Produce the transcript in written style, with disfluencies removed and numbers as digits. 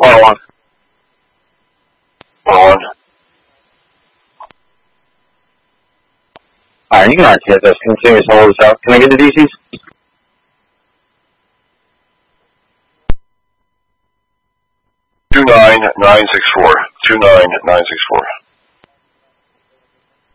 101. 101. Alright, you can RTS this. Continuous hold this out. Can I get the DCs? 29964. 29964.